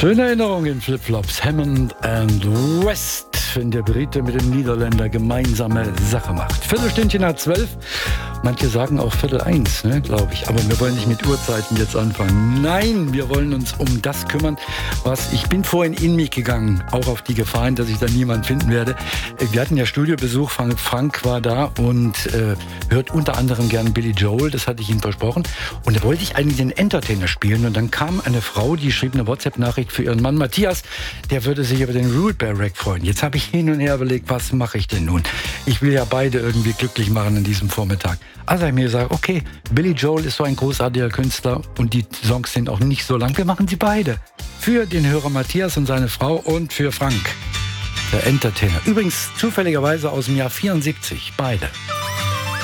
Schöne Erinnerung in Flipflops. Hammond and West, wenn der Brite mit dem Niederländer gemeinsame Sache macht. Viertelstündchen nach 12. Manche sagen auch 12:45, ne, glaube ich. Aber wir wollen nicht mit Uhrzeiten jetzt anfangen. Nein, wir wollen uns um das kümmern, was... Ich bin vorhin in mich gegangen, auch auf die Gefahren, dass ich da niemanden finden werde. Wir hatten ja Studiobesuch, Frank war da und hört unter anderem gern Billy Joel, das hatte ich ihm versprochen. Und da wollte ich eigentlich den Entertainer spielen. Und dann kam eine Frau, die schrieb eine WhatsApp-Nachricht für ihren Mann Matthias, der würde sich über den Root Bear Rack freuen. Jetzt habe ich hin und her überlegt, was mache ich denn nun? Ich will ja beide irgendwie glücklich machen an diesem Vormittag. Also habe ich mir gesagt, okay, Billy Joel ist so ein großartiger Künstler und die Songs sind auch nicht so lang. Wir machen sie beide. Für den Hörer Matthias und seine Frau und für Frank, der Entertainer. Übrigens zufälligerweise aus dem Jahr 74, beide.